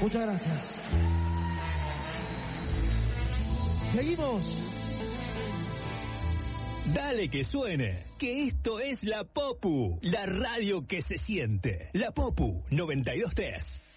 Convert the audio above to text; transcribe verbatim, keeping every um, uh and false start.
Muchas gracias. Seguimos. Dale que suene, que esto es La Popu, la radio que se siente. La Popu noventa y dos tres.